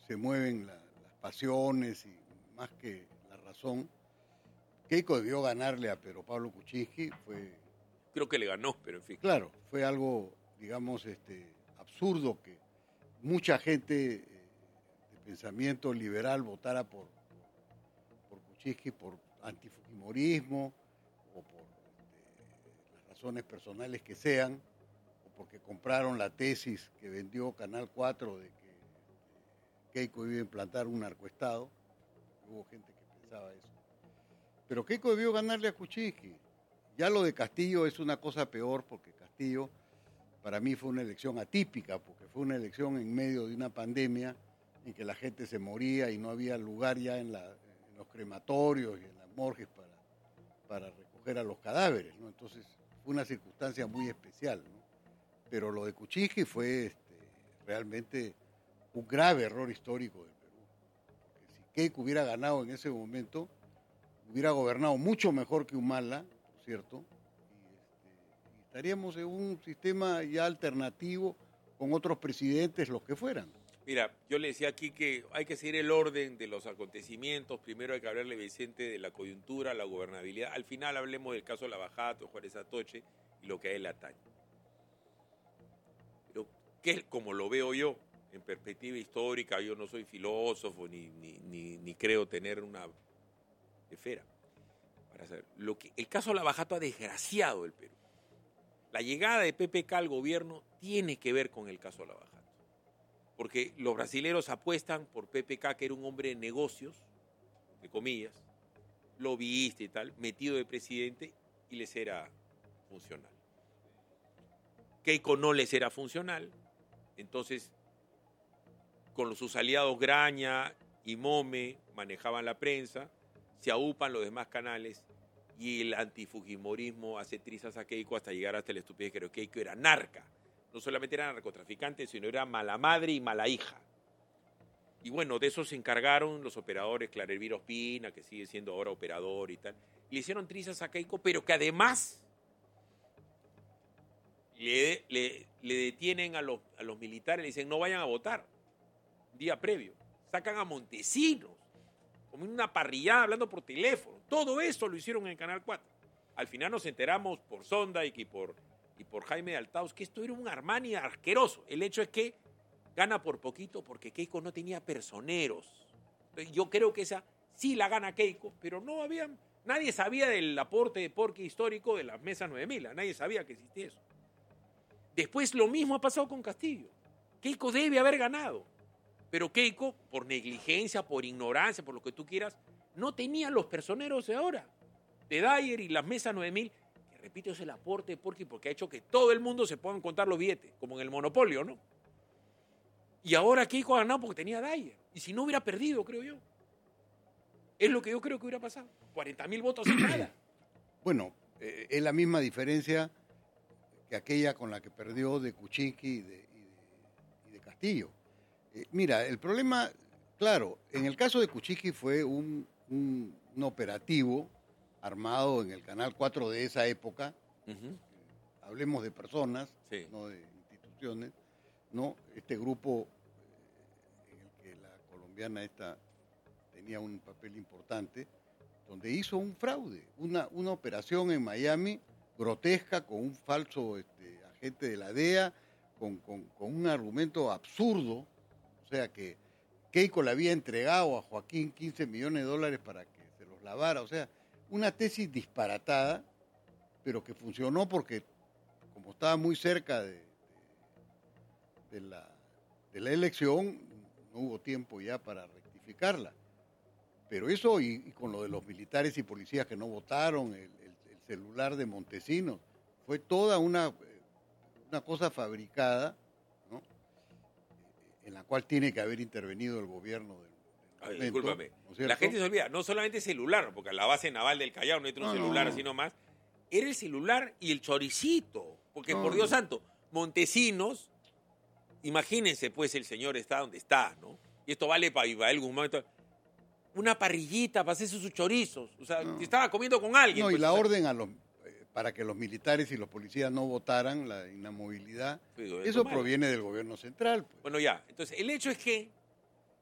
se mueven las pasiones y más que la razón. Keiko debió ganarle a Pedro Pablo Kuczynski, Creo que le ganó, pero en fin. claro, fue algo, digamos, absurdo que mucha gente de pensamiento liberal votara por Kuczynski por antifujimorismo o por las razones personales que sean, o porque compraron la tesis que vendió Canal 4 de que Keiko iba a implantar un narcoestado. Hubo gente que pensaba eso. Pero Keiko debió ganarle a Kuczynski. Ya lo de Castillo es una cosa peor, porque Castillo para mí fue una elección atípica, porque fue una elección en medio de una pandemia en que la gente se moría y no había lugar ya en los crematorios y en las morgues para recoger a los cadáveres, ¿no? Entonces fue una circunstancia muy especial, ¿no? Pero lo de Kuczynski fue realmente un grave error histórico del Perú. Porque si Keiko hubiera ganado en ese momento, hubiera gobernado mucho mejor que Humala, ¿no es cierto? Y estaríamos en un sistema ya alternativo con otros presidentes, los que fueran. Mira, yo le decía aquí que hay que seguir el orden de los acontecimientos. Primero hay que hablarle, Vicente, de la coyuntura, la gobernabilidad. Al final hablemos del caso Lavajato, Juárez Atoche y lo que a él atañe. Pero, como lo veo yo, en perspectiva histórica, yo no soy filósofo ni creo tener una esfera para saber. El caso Lavajato ha desgraciado el Perú. La llegada de PPK al gobierno tiene que ver con el caso Lavajato. Porque los brasileros apuestan por PPK, que era un hombre de negocios, de comillas, lobbyista y tal, metido de presidente, y les era funcional. Keiko no les era funcional, entonces con sus aliados Graña y Mome manejaban la prensa, se aupan los demás canales y el antifujimorismo hace trizas a Keiko hasta llegar hasta la estupidez que Keiko era narca. No solamente era narcotraficante, sino era mala madre y mala hija. Y bueno, de eso se encargaron los operadores, Clara Elvira Ospina, que sigue siendo ahora operador y tal. Y le hicieron trizas a Keiko, pero que además le detienen a los militares, le dicen no vayan a votar, día previo. Sacan a Montesinos, como en una parrillada hablando por teléfono. Todo eso lo hicieron en el Canal 4. Al final nos enteramos por Sondheim y por Jaime de Altaus que esto era un Armani asqueroso. El hecho es que gana por poquito porque Keiko no tenía personeros. Yo creo que esa sí la gana Keiko, pero nadie sabía del aporte de Porqui histórico de las mesas 9000. Nadie sabía que existía eso. Después lo mismo ha pasado con Castillo. Keiko debe haber ganado, pero Keiko, por negligencia, por ignorancia, por lo que tú quieras, no tenía los personeros de ahora, de Dyer y las mesas 9000. Repito, es el aporte de Porqui porque ha hecho que todo el mundo se puedan contar los billetes, como en el monopolio, ¿no? Y ahora Keiko ha ganado porque tenía Dyer. Y si no hubiera perdido, creo yo. Es lo que yo creo que hubiera pasado. 40.000 votos sin nada. Bueno, es la misma diferencia que aquella con la que perdió de Kuczynski y de Castillo. Mira, el problema, claro, en el caso de Kuczynski fue un operativo armado en el Canal 4 de esa época. Uh-huh. Hablemos de personas, sí, no de instituciones, ¿no? Este grupo en el que la colombiana esta tenía un papel importante, donde hizo un fraude, una operación en Miami grotesca con un falso agente de la DEA, con un argumento absurdo, o sea que Keiko le había entregado a Joaquín $15 millones para que se los lavara, o sea, una tesis disparatada, pero que funcionó porque, como estaba muy cerca de la elección, no hubo tiempo ya para rectificarla. Pero eso, y con lo de los militares y policías que no votaron, el celular de Montesinos, fue toda una cosa fabricada, ¿no? En la cual tiene que haber intervenido el gobierno del momento, discúlpame, ¿no? La gente se olvida, no solamente celular, porque la base naval del Callao no entra un celular así nomás, era el celular y el choricito, porque por Dios santo, Montesinos, imagínense pues el señor está donde está, ¿no? Y esto vale para Ibael Guzmán, una parrillita para hacerse sus chorizos, o sea, estaba comiendo con alguien. No, pues, y la orden para que los militares y los policías no votaran, la inamovilidad, eso proviene del gobierno central. Pues. Bueno, ya, entonces el hecho es que